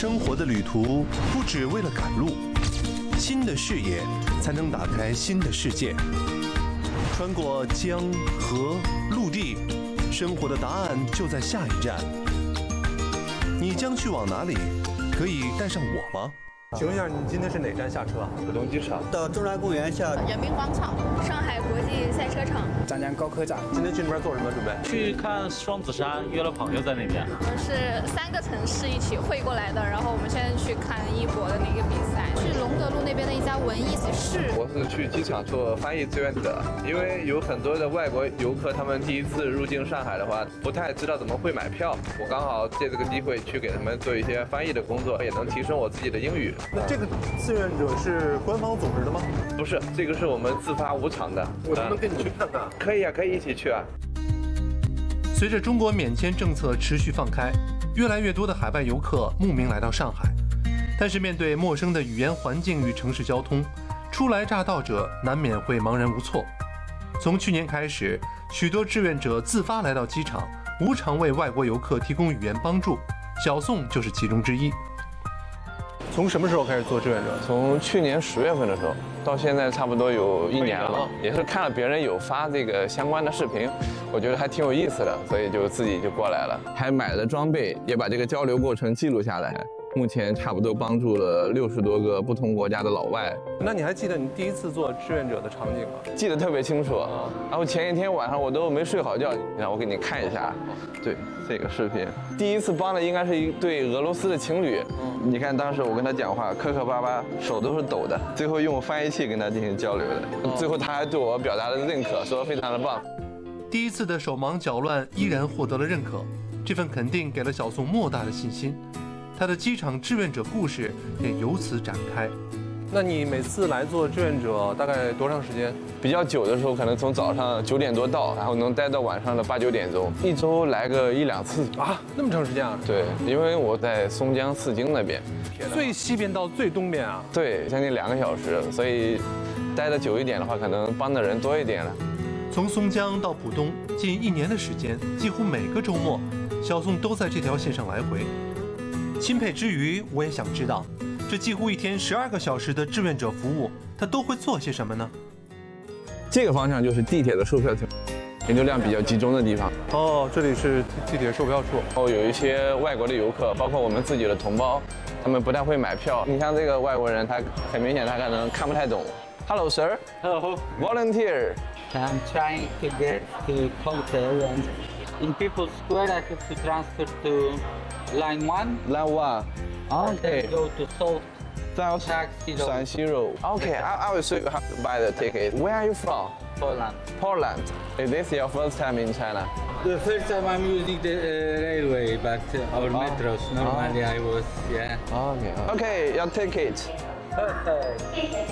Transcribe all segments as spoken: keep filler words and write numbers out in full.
生活的旅途不只为了赶路，新的视野才能打开新的世界。穿过江河陆地，生活的答案就在下一站。你将去往哪里？可以带上我吗？请问一下，你今天是哪站下车？ 浦东机场到中山公园下人民广场、上海国际赛车场、 张江高科站。 今天去那边做什么准备？ 去看双子山，约了朋友在那边。 我们是三个城市一起汇过来的，然后我们现在去看一博的那个比赛，去隆德路那边的一家文艺室。 我是去机场做翻译志愿者，因为有很多的外国游客，他们第一次入境上海的话，不太知道怎么会买票。我刚好借这个机会去给他们做一些翻译的工作，也能提升我自己的英语。 那这个志愿者是官方组织的吗？ 不是，这个是我们自发无偿的。 我能不能跟你去看看？ 可以啊，可以一起去啊。 随着中国免签政策持续放开，越来越多的海外游客慕名来到上海，但是面对陌生的语言环境与城市交通，初来乍到者难免会茫然无措。从去年开始，许多志愿者自发来到机场，无偿为外国游客提供语言帮助，小宋就是其中之一。从什么时候开始做志愿者？ 从去年十月份的时候到现在，差不多有一年了。也是看了别人有发这个相关的视频，我觉得还挺有意思的，所以就自己就过来了，还买了装备，也把这个交流过程记录下来。目前差不多帮助了六十多个不同国家的老外。 那你还记得你第一次做志愿者的场景吗？ 记得特别清楚。然后前一天晚上我都没睡好觉，让我给你看一下。对，这个视频，第一次帮的应该是一对俄罗斯的情侣。你看当时我跟他讲话，磕磕巴巴，手都是抖的，最后用翻译器跟他进行交流的。最后他还对我表达了认可，说非常的棒。 第一次的手忙脚乱依然获得了认可，这份肯定给了小宋莫大的信心。他的机场志愿者故事也由此展开。那你每次来做志愿者大概多长时间？ 比较久的时候，可能从早上九点多到，然后能待到晚上的八九点钟，一周来个一两次啊，那么长时间啊？ 对，因为我在松江四京那边， 最西边到最东边啊？ 对，将近两个小时，所以待得久一点的话，可能帮的人多一点了。 从松江到浦东，近一年的时间，几乎每个周末，小宋都在这条线上来回。钦佩之余，我也想知道，这几乎一天十二个小时的志愿者服务，他都会做些什么呢？ 这个方向就是地铁的售票厅，人流量比较集中的地方。 哦，这里是地铁售票处。 哦，有一些外国的游客，包括我们自己的同胞，他们不太会买票。你像这个外国人，他很明显他可能看不太懂。Hello, sir. Hello. Volunteer. I'm trying to get to hotel and in People's Square I have to transfer to Line One. Line One. Okay. Go to South. South Taxi Road. San Siro. Okay, I, I will show you how to buy the ticket. Where are you from? Poland. Poland. Is this your first time in China? The first time I'm using the uh, railway, but uh, our Oh. metros. Normally Oh. I was, yeah. Okay. Okay, your ticket. Perfect.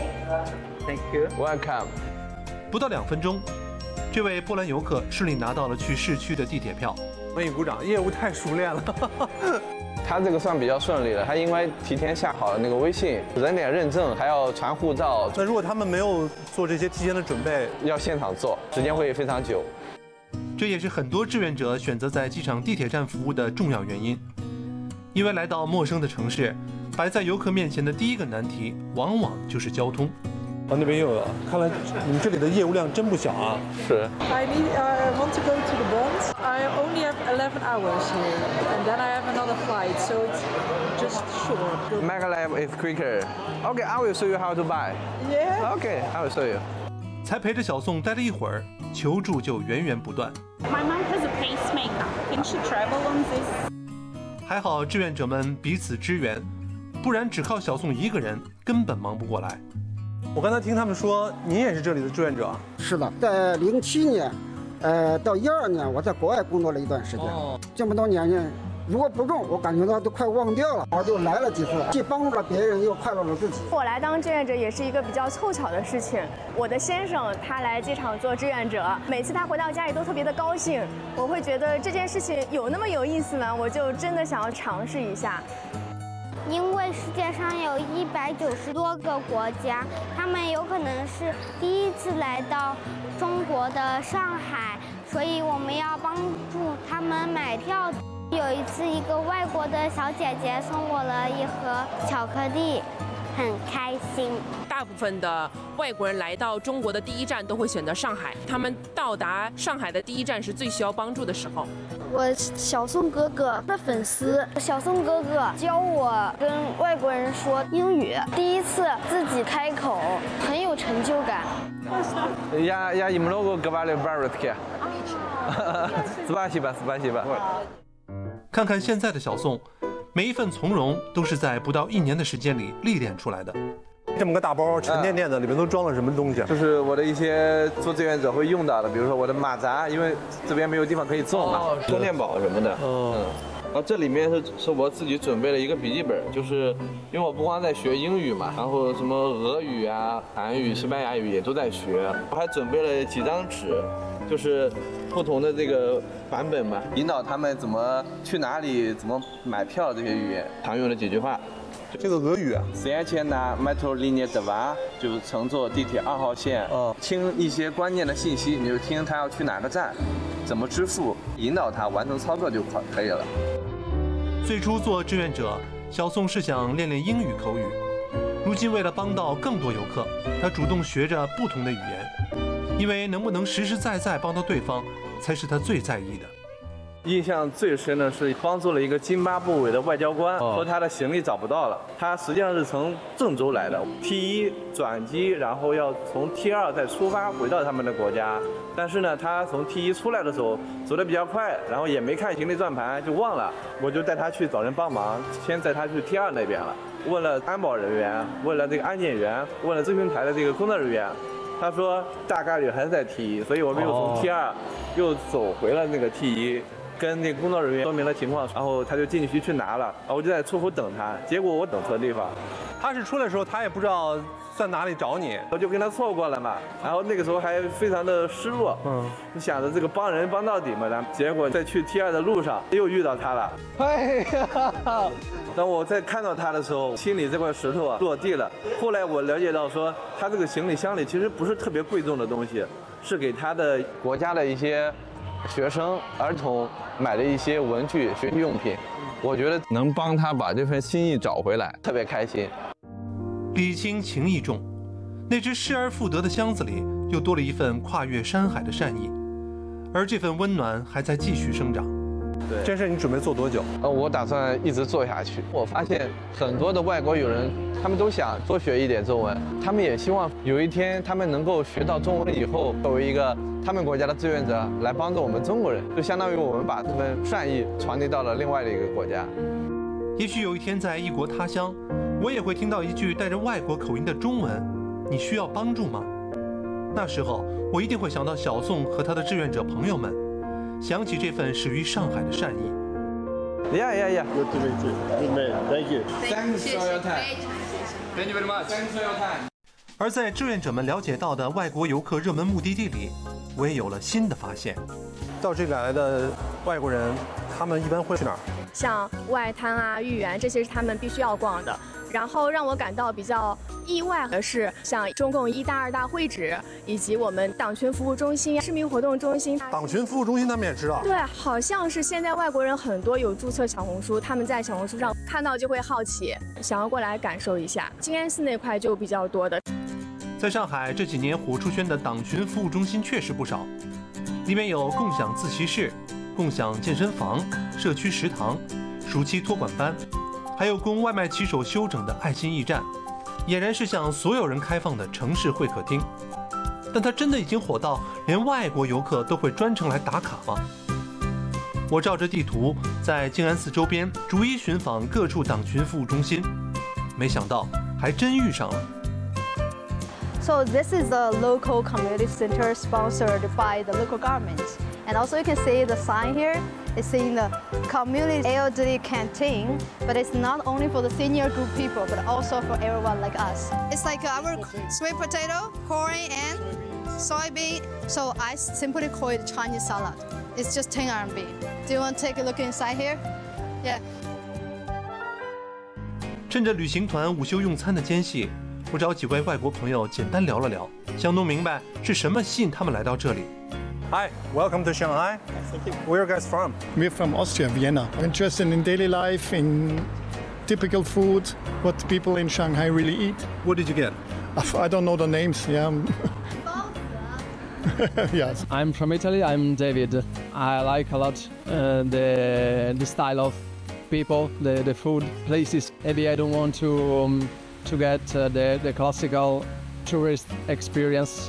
Thank you. Welcome. 不到两分钟，这位波兰游客顺利拿到了去市区的地铁票。为你鼓掌，业务太熟练了。 他这个算比较顺利了，他因为提前下好了那个微信，人脸认证，还要传护照。 那如果他们没有做这些提前的准备， 要现场做，时间会非常久。 这也是很多志愿者选择在机场地铁站服务的重要原因。因为来到陌生的城市，摆在游客面前的第一个难题，往往就是交通。啊，那边又有了，看来你们这里的业务量真不小啊。 是。 I need, I want to go to the Bond. I only have eleven hours here, and then I have another flight, so it's just short. Maglev is quicker. Okay, I will show you how to buy. Yeah. Okay, I will show you. 才陪着小宋待了一会儿，求助就源源不断。 My mom has a pacemaker. Can she travel on this? 还好志愿者们彼此支援，不然只靠小宋一个人根本忙不过来。我刚才听他们说，您也是这里的志愿者。 是的，在零七年，呃，到一二年，我在国外工作了一段时间。哦、这么多年呢，如果不中，我感觉到都快忘掉了。我就来了几次，既帮助了别人，又快乐了自己。 我来当志愿者也是一个比较凑巧的事情。我的先生他来机场做志愿者，每次他回到家里都特别的高兴。我会觉得这件事情有那么有意思呢，我就真的想要尝试一下。 因为世界上有一百九十多个国家，他们有可能是第一次来到中国的上海，所以我们要帮助他们买票。 有一次，一个外国的小姐姐送我了一盒巧克力，很开心。 大部分的外国人来到中国的第一站都会选择上海，他们到达上海的第一站是最需要帮助的时候。 我小宋哥哥的粉丝，小宋哥哥教我跟外国人说英语，第一次自己开口，很有成就感。 Я я немного говорю по-русски. Спасибо, спасибо. 看看现在的小宋，每一份从容都是在不到一年的时间里历练出来的。 这么个大包沉甸甸的，里面都装了什么东西？ 就是我的一些做志愿者会用到的，比如说我的马扎，因为这边没有地方可以种嘛，充电宝什么的。嗯。然后这里面是是我自己准备了一个笔记本，就是因为我不光在学英语嘛，然后什么俄语啊、韩语、西班牙语也都在学，我还准备了几张纸，就是不同的这个版本嘛，引导他们怎么去哪里、怎么买票这些语言常用的几句话。 这个俄语啊 ，Сначала метро линия два， 就是乘坐地铁二号线，哦，听一些关键的信息，你就听他要去哪个站，怎么支付，引导他完成操作就可可以了。 最初做志愿者，小宋是想练练英语口语，如今为了帮到更多游客，他主动学着不同的语言，因为能不能实实在在帮到对方，才是他最在意的。 印象最深的是帮助了一个津巴布韦的外交官，说他的行李找不到了。他实际上是从郑州来的 T 一转机，然后要从 T 二再出发回到他们的国家。但是呢，他从 T 一出来的时候走得比较快，然后也没看行李转盘就忘了。我就带他去找人帮忙，先带他去 T 二那边了，问了安保人员，问了这个安检员，问了咨询台的这个工作人员。他说大概率还是在 T 一，所以我们又从 T 二又走回了那个 T 一。跟那个工作人员说明了情况，然后他就进去去拿了，然后我就在出口等他，结果我等错地方。 他是出来的时候，他也不知道在哪里找你， 我就跟他错过了嘛。然后那个时候还非常的失落，嗯，就想着这个帮人帮到底嘛。然后结果在去 T 二的路上又遇到他了。哎呀！当我在看到他的时候，心里这块石头啊落地了。后来我了解到说，他这个行李箱里其实不是特别贵重的东西，是给他的国家的一些学生、儿童买的一些文具、学习用品，我觉得能帮他把这份心意找回来，特别开心。 礼轻情意重，那只失而复得的箱子里又多了一份跨越山海的善意，而这份温暖还在继续生长。 对， 这事你准备做多久？ 呃，我打算一直做下去。我发现很多的外国友人，他们都想多学一点中文，他们也希望有一天他们能够学到中文以后，作为一个他们国家的志愿者来帮助我们中国人，就相当于我们把这份善意传递到了另外的一个国家。 也许有一天在异国他乡，我也会听到一句带着外国口音的中文：“你需要帮助吗？”那时候我一定会想到小宋和他的志愿者朋友们，想起这份始于上海的善意。 Yeah, yeah, yeah. Good to meet you. Good man. Thank you. Thanks for your time. Thank you very much. Thanks for your time. 而在志愿者们了解到的外国游客热门目的地里，我也有了新的发现。 到这里来的外国人，他们一般会去哪儿？ 像外滩啊、豫园，这些是他们必须要逛的。然后让我感到比较意外的是，像中共一大、二大会址，以及我们党群服务中心、市民活动中心。 党群服务中心他们也知道。 对，好像是现在外国人很多有注册小红书，他们在小红书上看到就会好奇，想要过来感受一下。静安寺那块就比较多的。 在上海这几年火出圈的党群服务中心确实不少，里面有共享自习室、共享健身房、社区食堂、暑期托管班，还有供外卖骑手休整的爱心驿站，俨然是向所有人开放的城市会客厅。但它真的已经火到连外国游客都会专程来打卡吗？我照着地图在静安寺周边逐一寻访各处党群服务中心，没想到还真遇上了。 So this is the local community center sponsored by the local government. And also you can see the sign here. It's saying the community elderly canteen, but it's not only for the senior group people, but also for everyone like us. It's like our sweet potato, corn, and soybean. So I simply call it Chinese salad. It's just ten R M B. Do you want to take a look inside here? Yeah. 趁着旅行团午休用餐的间隙，我找几位外国朋友简单聊了聊，想弄明白是什么吸引他们来到这里。 Hi, welcome to Shanghai. Where are you guys from? We're from Austria, Vienna. I'm interested in daily life, in typical food, what people in Shanghai really eat. What did you get? I don't know the names, yeah. Yes. I'm from Italy, I'm David. I like a lot uh, the, the style of people, the, the food, places. Maybe I don't want to, um, to get uh, the, the classical tourist experience.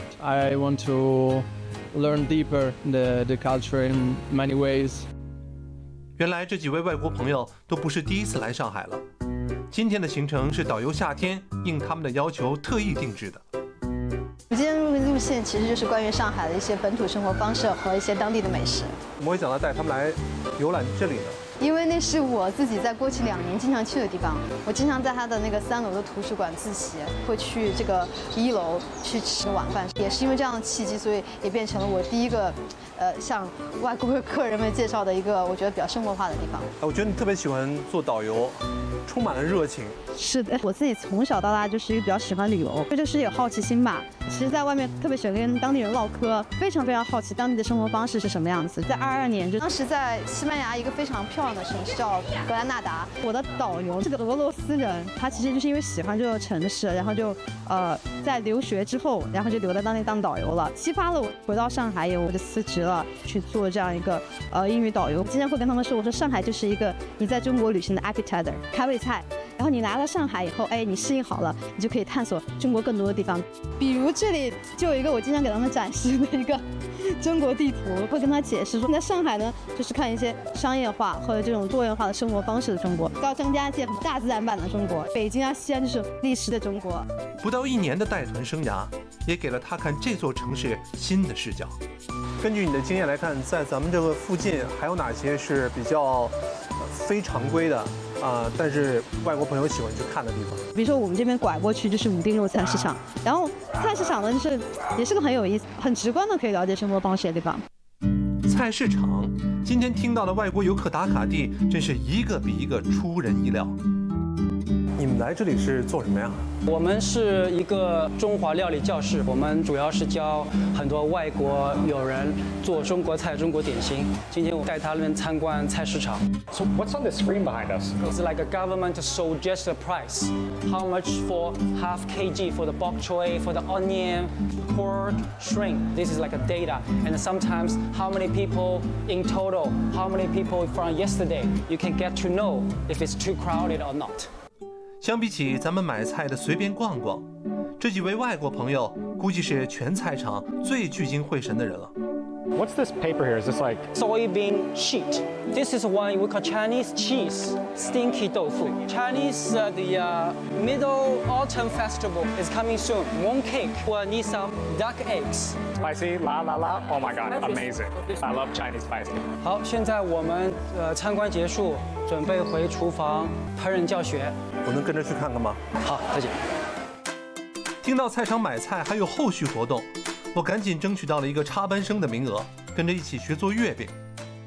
I want to learn deeper the, the culture in many ways. 原来这几位外国朋友都不是第一次来上海了。今天的行程是导游夏天应他们的要求特意定制的。 我今天路路线其实就是关于上海的一些本土生活方式和一些当地的美食。 怎么会想到带他们来游览这里呢？ 因为那是我自己在过去两年经常去的地方，我经常在它的那个三楼的图书馆自习，会去这个一楼去吃晚饭。也是因为这样的契机，所以也变成了我第一个，呃，向外国客人们介绍的一个我觉得比较生活化的地方。 我觉得你特别喜欢做导游，充满了热情。 是的，我自己从小到大就是一个比较喜欢旅游，这就是有好奇心吧。其实，在外面特别喜欢跟当地人唠嗑，非常非常好奇当地的生活方式是什么样子。在二二年，就当时在西班牙一个非常漂亮的城市叫格兰纳达，我的导游是个俄罗斯人，他其实就是因为喜欢这个城市，然后就呃在留学之后，然后就留在当地当导游了，激发了我回到上海以后，我就辞职了，去做这样一个呃英语导游。经常会跟他们说，我说上海就是一个你在中国旅行的 appetizer 开胃菜。然后你来了上海以后，哎，你适应好了，你就可以探索中国更多的地方。比如这里就有一个我经常给他们展示的一个中国地图，会跟他解释说，在上海呢，就是看一些商业化或者这种多元化的生活方式的中国，高张家界大自然版的中国，北京啊、西安就是历史的中国。 不到一年的带团生涯，也给了他看这座城市新的视角。 根据你的经验来看，在咱们这个附近还有哪些是比较非常规的？啊、呃，但是外国朋友喜欢去看的地方， 比如说我们这边拐过去就是武定路菜市场，然后菜市场呢就是也是个很有意思、很直观的可以了解生活方式的地方。 菜市场，今天听到的外国游客打卡地，真是一个比一个出人意料。 你们来这里是做什么呀？ 我们是一个中华料理教室，我们主要是教很多外国友人做中国菜、中国点心。今天我带他们参观菜市场。 So what's on the screen behind us? It's like a government suggested price. How much for half kg for the bok choy, for the onion, pork, shrimp. This is like a data. And sometimes how many people in total, how many people from yesterday. You can get to know if it's too crowded or not. 相比起咱们买菜的随便逛逛，这几位外国朋友估计是全菜场最聚精会神的人了。 What's this paper here? Is this like soybean sheet? This is one we call Chinese cheese, stinky tofu. Chinese uh, the uh, Middle Autumn Festival is coming soon. Mooncake will need some duck eggs. Spicy, la la la. Oh my god, amazing! I love Chinese spicy. 好，现在我们呃参观结束，准备回厨房烹饪教学。 我能跟着去看看吗？ 好，再见。 听到菜场买菜还有后续活动，我赶紧争取到了一个插班生的名额，跟着一起学做月饼。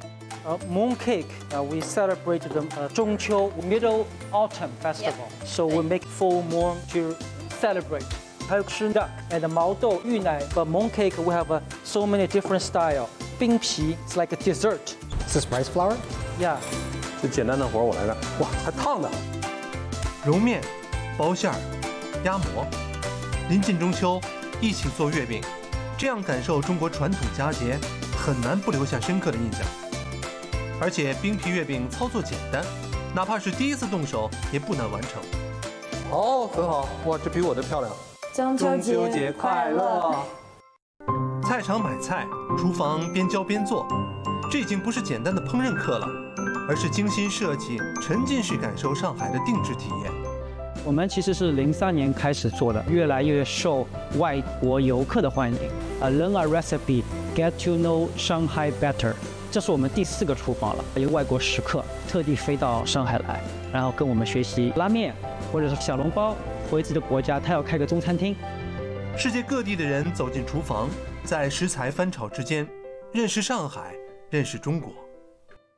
Uh, mooncake, uh, we celebrate the uh, Zhongqiu Middle Autumn Festival. Yep. So we make full moon to celebrate. 还有吃的 and 毛豆、芋奶 but mooncake we have uh, so many different style. 冰皮 it's like a dessert. Is this rice flour? Yeah. 这简单的活我来干。哇，还烫的。 揉面、包馅儿、压馍，临近中秋，一起做月饼，这样感受中国传统佳节，很难不留下深刻的印象。而且冰皮月饼操作简单，哪怕是第一次动手也不难完成。 哦，很好，哇，这比我的漂亮。 中秋节快乐！ 菜场买菜，厨房边教边做，这已经不是简单的烹饪课了，而是精心设计、沉浸式感受上海的定制体验。 我们其实是零三年开始做的，越来越受外国游客的欢迎。呃 ，Learn a recipe, get to know Shanghai better。这是我们第四个厨房了，有外国食客特地飞到上海来，然后跟我们学习拉面或者是小笼包，回自己的国家他要开个中餐厅。 世界各地的人走进厨房，在食材翻炒之间，认识上海，认识中国。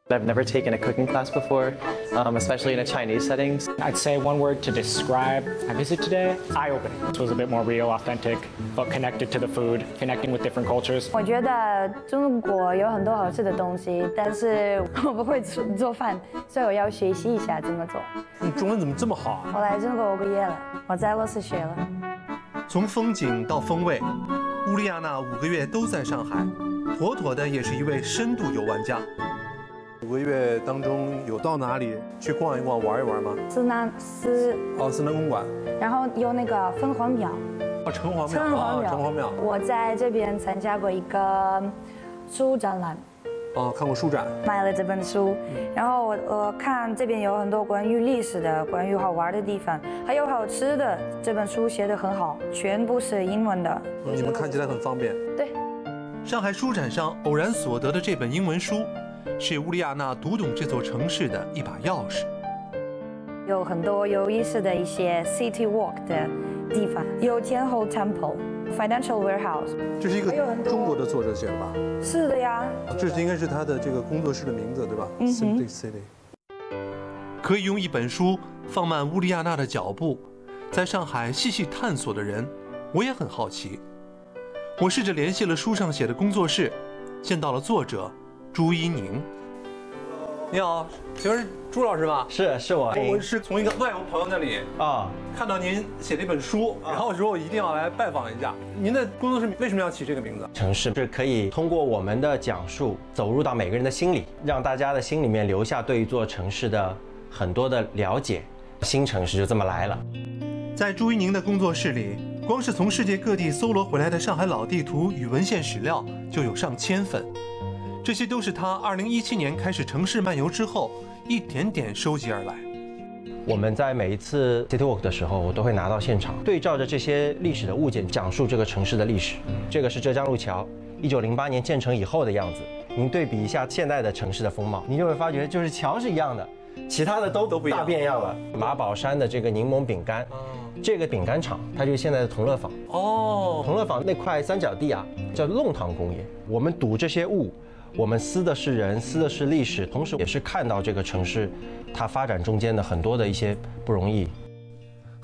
I've never taken a cooking class before, um, especially in a Chinese setting. I'd say one word to describe my visit today: eye-opening. This was a bit more real, authentic, but connected to the food, connecting with different cultures. 我觉得中国有很多好吃的东西，但是我不会做做饭，所以我要学习一下怎么做。 你中文怎么这么好啊？ 我来中国五个月了，我在俄罗斯学了。 从风景到风味，乌利亚娜五个月都在上海，妥妥的也是一位深度游玩家。 五个月当中有到哪里去逛一逛、玩一玩吗？ 思南思哦，思南公馆， 然后有那个凤凰庙。 哦，城隍庙， 城隍庙， 城隍庙。 我在这边参加过一个书展览。 哦，看过书展， 买了这本书，然后我我看这边有很多关于历史的、关于好玩的地方，还有好吃的。这本书写得很好，全部是英文的。 你们看起来很方便。 对。 上海书展上偶然所得的这本英文书，是乌利亚娜读懂这座城市的一把钥匙。 有很多有意思的一些 city walk 的地方，有天后 temple、financial warehouse。 这是一个中国的作者写的吧？ 是的呀。 这应该是他的这个工作室的名字，对吧？嗯 Simply City。 可以用一本书放慢乌利亚娜的脚步，在上海细细探索的人，我也很好奇。我试着联系了书上写的工作室，见到了作者朱一宁。 你好，请问是朱老师吗？ 是，是我。 我是从一个外国朋友那里啊看到您写了一本书，然后我说我一定要来拜访一下。您的工作室为什么要起这个名字？ 城市是可以通过我们的讲述，走入到每个人的心里，让大家的心里面留下对一座城市的很多的了解。新城市就这么来了。 在朱一宁的工作室里，光是从世界各地搜罗回来的上海老地图与文献史料就有上千份。这些都是他二零一七年开始城市漫游之后一点点收集而来。 我们在每一次 City Walk 的时候，我都会拿到现场，对照着这些历史的物件，讲述这个城市的历史。这个是浙江路桥，一九零八年建成以后的样子。您对比一下现在的城市的风貌，您就会发觉，就是桥是一样的，其他的都都不一样，大变样了。马宝山的这个柠檬饼干，这个饼干厂，它就是现在的同乐坊。哦，同乐坊那块三角地啊，叫弄堂工业。我们堵这些雾。我们思的是人，思的是历史，同时也是看到这个城市它发展中间的很多的一些不容易。